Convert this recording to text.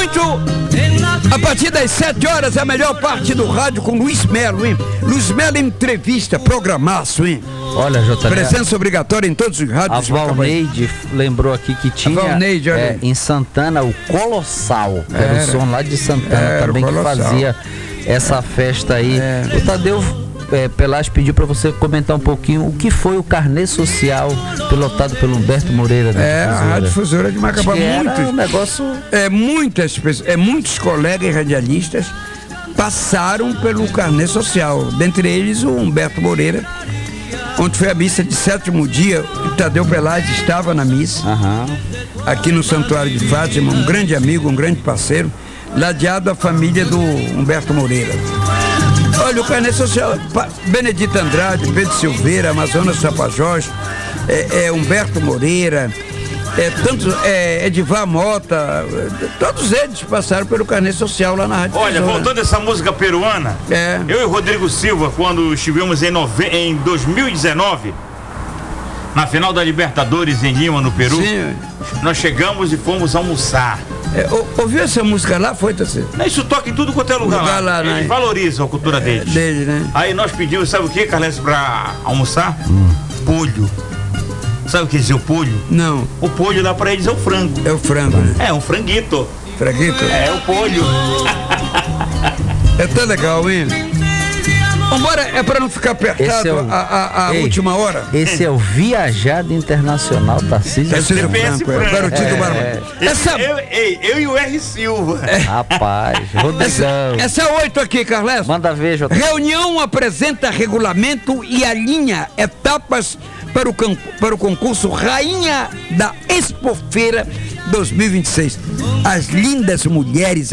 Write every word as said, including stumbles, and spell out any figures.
muito. A partir das sete horas, a melhor parte do rádio com Luiz Melo, hein? Luiz Melo entrevista, programaço, hein? Olha, J. Presença obrigatória em todos os rádios. A Valneide lembrou aqui que tinha Valneide, é, em Santana o Colossal, que era, era o som lá de Santana era também que fazia essa festa aí. É. O Tadeu é, Pelas pediu para você comentar um pouquinho o que foi o carnê social pilotado pelo Humberto Moreira. É, a Rádio Difusora de Macapá. Muitos, um negócio... é, muitas pessoas, é, muitos colegas radialistas passaram pelo carnê social, dentre eles o Humberto Moreira. Ontem foi a missa de sétimo dia, o Tadeu Pelas estava na missa, uhum. aqui no Santuário de Fátima, um grande amigo, um grande parceiro, ladeado à família do Humberto Moreira. Olha, o carnê social, Benedito Andrade, Pedro Silveira, Amazonas Tapajós, é, é, Humberto Moreira, é, tantos, é, Edivar Mota, todos eles passaram pelo carnê social lá na Rádio. Olha, voltando a essa música peruana, é. eu e o Rodrigo Silva, quando estivemos em, nove... em dois mil e dezenove, na final da Libertadores em Lima, no Peru, Sim. nós chegamos e fomos almoçar. É, ouviu essa música lá? Foi, Tacê? Isso toca em tudo quanto é lugar, lugar lá. lá. Eles né? valorizam a cultura é, deles. deles né? Aí nós pedimos, sabe o que, Carles, pra almoçar? Hum. Polho. Sabe o que dizer o polho? Não. O polho lá pra eles é o frango. É o frango, né? É, um franguito. Franguito? É, o polho. É tão legal, hein? Vambora, é pra não ficar apertado é o... a, a, a Ei, última hora. Esse é o Viajado Internacional Tarcísio Tarcísio Franco, é, garotinho é, do Barba. É. Essa... Eu, eu, eu e o R. Silva. É. Rapaz, Rodrigão. Essa, essa oito aqui, Carles. Manda ver, Jota. Reunião apresenta regulamento e alinha etapas para o, para o concurso Rainha da Expofeira dois mil e vinte e seis. As lindas mulheres